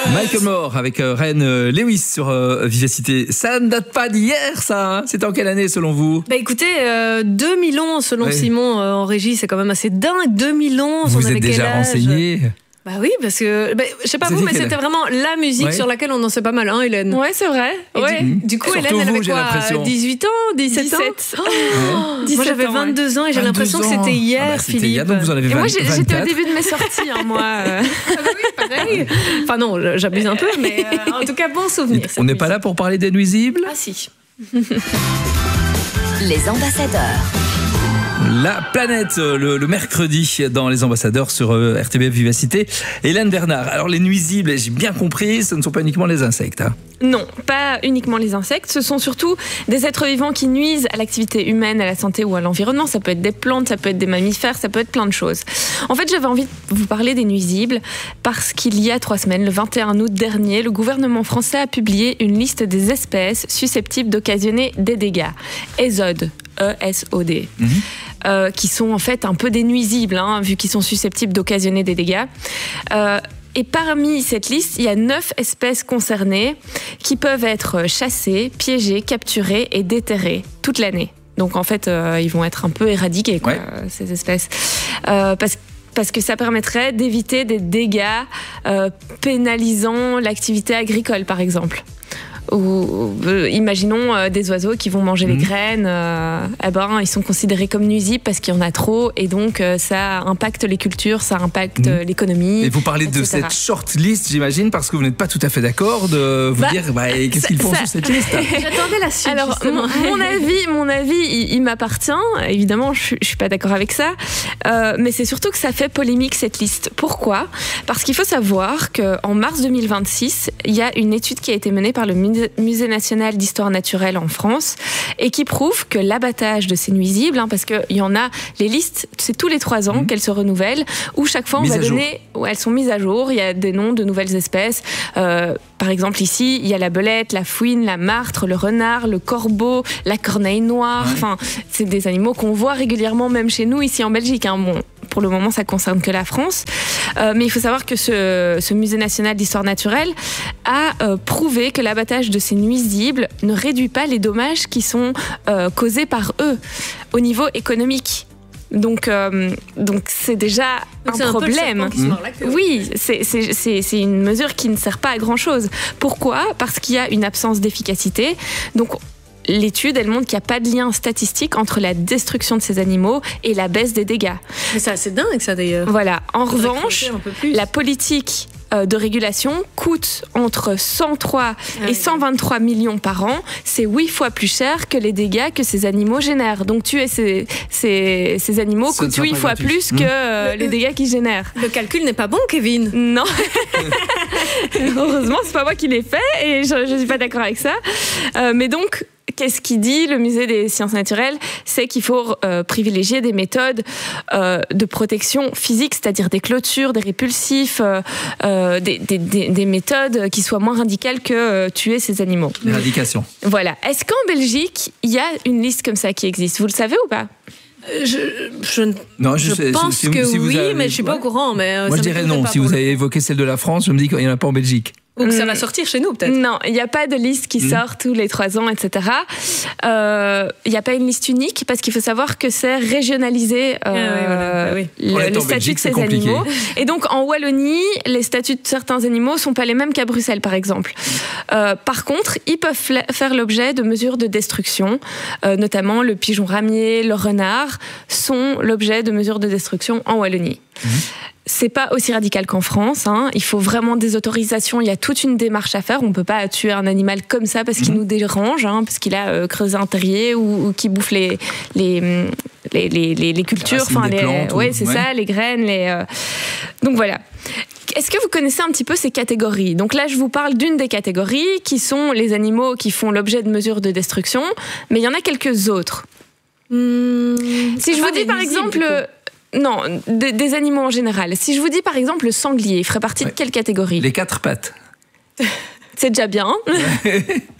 Michael Moore avec Ren Lewis sur Vivacité. Ça ne date pas d'hier, ça, hein. C'était en quelle année selon vous? Bah écoutez, 2011 selon Simon en régie, c'est quand même assez dingue. 2011, vous on avait êtes quel déjà âge? renseigné? Bah oui, parce que, je sais pas vous, mais c'était vraiment la musique sur laquelle on en sait pas mal, hein, Hélène? Ouais, c'est vrai. Ouais. Du coup, Surtout Hélène, elle vous, avait quoi, 18 ans, 17 ans? Moi, j'avais 22 ans et j'ai l'impression que c'était hier, Philippe. Hier, donc vous en avez 24. Et moi, j'étais au début de mes sorties, hein, moi. Ah bah oui, pareil. Enfin non, j'abuse un peu, mais en tout cas, bon souvenir. On n'est pas là pour parler des nuisibles? Ah si. Les ambassadeurs. La planète, le mercredi dans Les Ambassadeurs sur RTBF Vivacité. Hélène Bernard, alors les nuisibles, j'ai bien compris, ce ne sont pas uniquement les insectes. Hein. Non, pas uniquement les insectes, ce sont surtout des êtres vivants qui nuisent à l'activité humaine, à la santé ou à l'environnement. Ça peut être des plantes, ça peut être des mammifères, ça peut être plein de choses. En fait, j'avais envie de vous parler des nuisibles parce qu'il y a 3 semaines, le 21 août dernier, le gouvernement français a publié une liste des espèces susceptibles d'occasionner des dégâts. ESOD, E-S-O-D. Qui sont en fait un peu des nuisibles, hein, vu qu'ils sont susceptibles d'occasionner des dégâts. Et parmi cette liste, il y a 9 espèces concernées qui peuvent être chassées, piégées, capturées et déterrées toute l'année. Donc en fait, ils vont être un peu éradiqués, quoi, ces espèces. Parce que ça permettrait d'éviter des dégâts pénalisant l'activité agricole, par exemple. Ou imaginons des oiseaux qui vont manger les graines, ils sont considérés comme nuisibles parce qu'il y en a trop et donc ça impacte les cultures, ça impacte l'économie. Et vous parlez etc. de cette short list, j'imagine, parce que vous n'êtes pas tout à fait d'accord de vous dire qu'est-ce qu'ils font sur cette liste? J'attendais la suite. Alors mon avis, il m'appartient. Évidemment, je suis pas d'accord avec ça, mais c'est surtout que ça fait polémique cette liste. Pourquoi? Parce qu'il faut savoir qu'en mars 2026, il y a une étude qui a été menée par le Musée national d'histoire naturelle en France et qui prouve que l'abattage de ces nuisibles, parce qu'il y en a, les listes, c'est tous les 3 ans qu'elles se renouvellent, où chaque fois on va donner, elles sont mises à jour, il y a des noms de nouvelles espèces. Par exemple ici, il y a la belette, la fouine, la martre, le renard, le corbeau, la corneille noire. Enfin, c'est des animaux qu'on voit régulièrement même chez nous ici en Belgique. Bon, pour le moment, ça concerne que la France. Mais il faut savoir que ce Musée national d'histoire naturelle a prouvé que l'abattage de ces nuisibles ne réduit pas les dommages qui sont causés par eux au niveau économique. Donc c'est déjà un problème. Oui, c'est une mesure qui ne sert pas à grand-chose. Pourquoi? Parce qu'il y a une absence d'efficacité. Donc l'étude, elle montre qu'il n'y a pas de lien statistique entre la destruction de ces animaux et la baisse des dégâts. Mais c'est assez dingue, ça, d'ailleurs. Voilà. En revanche, la politique de régulation coûte entre 103 et 123 millions par an. C'est 8 fois plus cher que les dégâts que ces animaux génèrent. Donc tuer ces animaux coûte 8 fois plus que les dégâts qu'ils génèrent. Le calcul n'est pas bon, Kevin. Non. Heureusement, c'est pas moi qui l'ai fait et je suis pas d'accord avec ça. Mais donc, qu'est-ce qu'il dit, le musée des sciences naturelles? C'est qu'il faut privilégier des méthodes de protection physique, c'est-à-dire des clôtures, des répulsifs, des méthodes qui soient moins radicales que tuer ces animaux. L'éradication. Voilà. Est-ce qu'en Belgique, il y a une liste comme ça qui existe? Vous le savez ou pas? Je pense que oui, mais je ne suis pas au courant. Mais moi, je dirais non. Si vous avez évoqué celle de la France, je me dis qu'il n'y en a pas en Belgique. Ou que ça va sortir chez nous, peut-être. Non, il n'y a pas de liste qui sort tous les 3 ans, etc. Il n'y a pas une liste unique parce qu'il faut savoir que c'est régionalisé le statut de ces animaux. Et donc, en Wallonie, les statuts de certains animaux ne sont pas les mêmes qu'à Bruxelles, par exemple. Par contre, ils peuvent faire l'objet de mesures de destruction, notamment le pigeon ramier, le renard sont l'objet de mesures de destruction en Wallonie. C'est pas aussi radical qu'en France. Il faut vraiment des autorisations. Il y a toute une démarche à faire. On peut pas tuer un animal comme ça parce qu'il nous dérange, parce qu'il a creusé un terrier ou qu'il bouffe les cultures, ça, les graines. Donc voilà. Est-ce que vous connaissez un petit peu ces catégories? Donc là, je vous parle d'une des catégories qui sont les animaux qui font l'objet de mesures de destruction, mais il y en a quelques autres. Si je vous dis par exemple... Non, des animaux en général. Si je vous dis par exemple le sanglier, il ferait partie de quelle catégorie? Les 4 pattes. C'est déjà bien.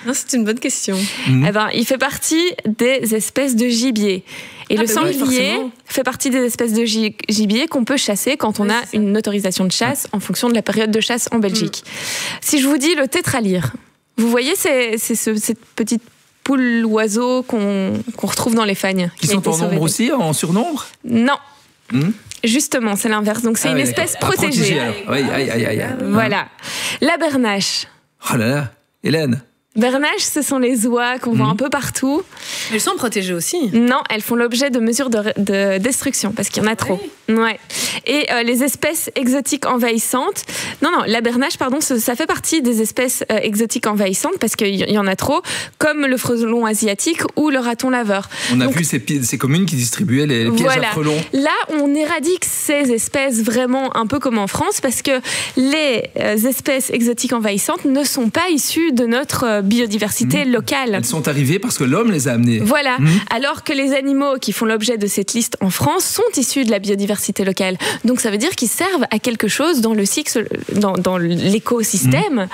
Non, c'est une bonne question. Eh ben, il fait partie des espèces de gibier. Et le sanglier fait partie des espèces de gibier qu'on peut chasser quand on a une autorisation de chasse en fonction de la période de chasse en Belgique. Si je vous dis le tétralyre, vous voyez cette petite poule oiseau qu'on retrouve dans les fagnes. Qui sont en nombre aussi, en surnombre ? Non. Justement, c'est l'inverse. Donc c'est une espèce protégée. Oui, Voilà. La bernache. Oh là là, Hélène. Bernache, ce sont les oies qu'on voit un peu partout. Elles sont protégées aussi. Non, elles font l'objet de mesures de destruction parce qu'il y en a trop. Ouais. Et les espèces exotiques envahissantes. Non, la bernache, pardon, ça fait partie des espèces exotiques envahissantes parce qu'il y en a trop, comme le frelon asiatique ou le raton laveur. On a vu ces communes qui distribuaient les pièges à frelons. Là, on éradique ces espèces vraiment un peu comme en France parce que les espèces exotiques envahissantes ne sont pas issues de notre biodiversité locale. Elles sont arrivées parce que l'homme les a amenées. Voilà. Alors que les animaux qui font l'objet de cette liste en France sont issus de la biodiversité locale. Donc ça veut dire qu'ils servent à quelque chose dans le cycle, dans l'écosystème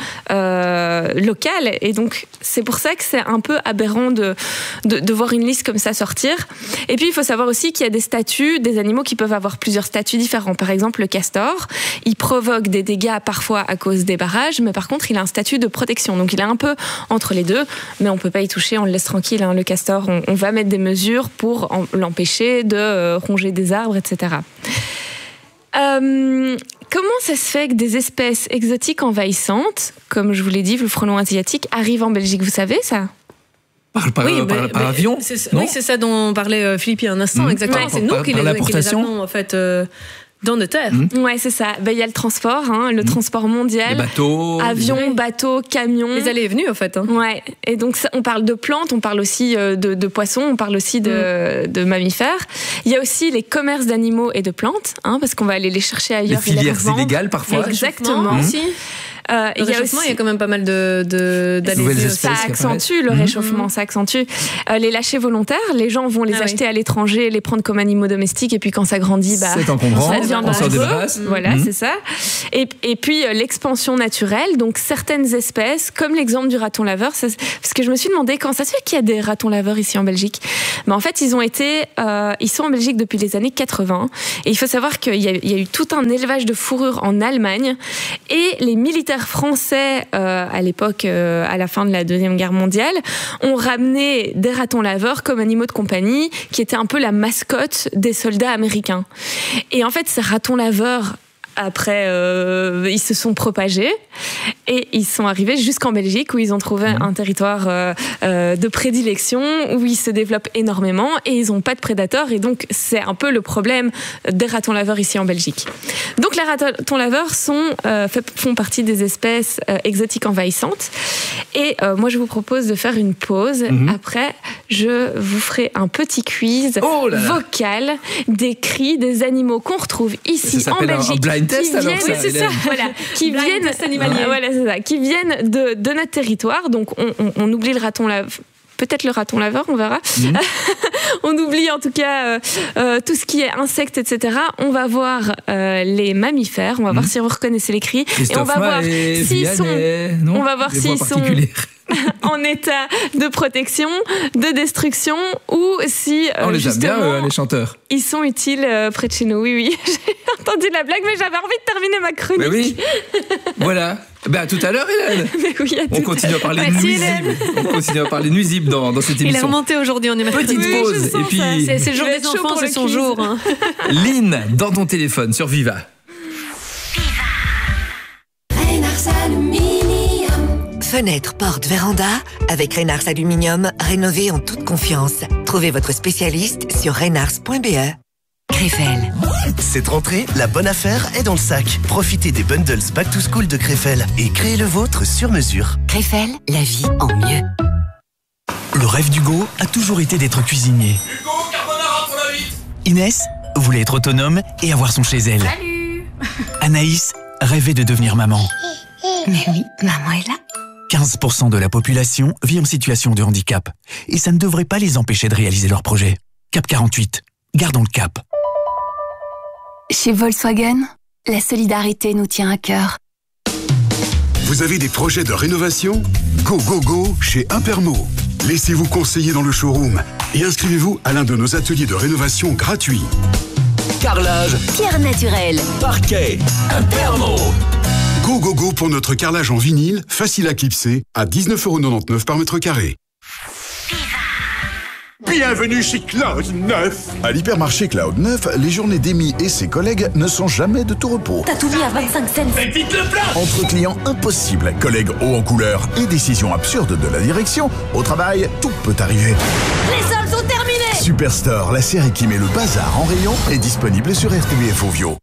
local. Et donc c'est pour ça que c'est un peu aberrant de voir une liste comme ça sortir. Et puis il faut savoir aussi qu'il y a des statuts, des animaux qui peuvent avoir plusieurs statuts différents. Par exemple le castor, il provoque des dégâts parfois à cause des barrages, mais par contre il a un statut de protection. Donc il est un peu entre les deux, mais on peut pas y toucher, on le laisse tranquille. Le castor, on va mettre des mesures pour l'empêcher de ronger des arbres, etc. Comment ça se fait que des espèces exotiques envahissantes, comme je vous l'ai dit, le frelon asiatique, arrivent en Belgique? Vous savez ça? Par avion? Oui, c'est ça dont parlait Philippe il y a un instant, exactement. C'est nous qui les avons en fait dans nos terres. Ouais, c'est ça. Il y a le transport, le transport mondial. Les bateaux. Avions, bateaux, camions. Les allées et venues, en fait. Ouais. Et donc, on parle de plantes, on parle aussi de poissons, on parle aussi de mammifères. Il y a aussi les commerces d'animaux et de plantes, parce qu'on va aller les chercher ailleurs. Les filières illégales, parfois. Exactement. Aussi. Il y a quand même pas mal d'allées. Ça accentue le réchauffement, ça accentue. Les lâchers volontaires, les gens vont les acheter à l'étranger, les prendre comme animaux domestiques, et puis quand ça grandit, c'est encombrant, on sort des brasses. Voilà, c'est ça. Et puis l'expansion naturelle, donc certaines espèces, comme l'exemple du raton laveur, parce que je me suis demandé quand ça se fait qu'il y a des ratons laveurs ici en Belgique. Mais en fait, ils sont en Belgique depuis les années 80, et il faut savoir qu'il y a eu tout un élevage de fourrure en Allemagne, et les militaires français, à l'époque, à la fin de la Deuxième Guerre mondiale, ont ramené des ratons laveurs comme animaux de compagnie, qui étaient un peu la mascotte des soldats américains. Et en fait, ces ratons laveurs, après, ils se sont propagés et ils sont arrivés jusqu'en Belgique où ils ont trouvé un territoire de prédilection où ils se développent énormément et ils n'ont pas de prédateurs, et donc c'est un peu le problème des ratons laveurs ici en Belgique. Donc les ratons laveurs font partie des espèces exotiques envahissantes, et moi je vous propose de faire une pause. Après je vous ferai un petit quiz vocal des cris des animaux qu'on retrouve ici en Belgique. Qui viennent de notre territoire. Donc on oublie le raton laveur, peut-être le raton laveur, on verra. On oublie en tout cas tout ce qui est insectes, etc. On va voir les mammifères, on va voir si vous reconnaissez les cris, et on va voir s'ils sont en état de protection, de destruction, ou si on les aime bien, les chanteurs. Ils sont utiles près de chez nous. Oui. J'ai entendu la blague, mais j'avais envie de terminer ma chronique. Mais oui. Voilà. À tout à l'heure, Hélène. On continue à parler nuisibles. On continue à parler nuisibles dans cette émission. Il est remonté aujourd'hui, on est mercredi. Petite pause. Et puis c'est le jour des enfants, c'est son jour. Lynn, dans ton téléphone sur Viva. Fenêtre, porte, véranda, avec Reynars Aluminium, rénovez en toute confiance. Trouvez votre spécialiste sur reynars.be. Krefel. Cette rentrée, la bonne affaire est dans le sac. Profitez des bundles Back to School de Krefel et créez le vôtre sur mesure. Krefel, la vie en mieux. Le rêve d'Hugo a toujours été d'être cuisinier. Hugo, carbonara pour la vite. Inès voulait être autonome et avoir son chez elle. Salut. Anaïs rêvait de devenir maman. Mais oui, maman est là. 15% de la population vit en situation de handicap. Et ça ne devrait pas les empêcher de réaliser leurs projets. Cap 48. Gardons le cap. Chez Volkswagen, la solidarité nous tient à cœur. Vous avez des projets de rénovation? Go, go, go chez Impermo. Laissez-vous conseiller dans le showroom et inscrivez-vous à l'un de nos ateliers de rénovation gratuits. Carrelage, pierre naturelle, parquet, Impermo. Go, go, go pour notre carrelage en vinyle, facile à clipser, à 19,99 € par mètre carré. Bienvenue chez Cloud 9. À l'hypermarché Cloud 9, les journées d'Amy et ses collègues ne sont jamais de tout repos. T'as tout mis à 25 cents. Mais vite le plat. Entre clients impossibles, collègues hauts en couleur et décisions absurdes de la direction, au travail, tout peut arriver. Les soldes sont terminés. Superstore, la série qui met le bazar en rayon, est disponible sur RTBF Ovio.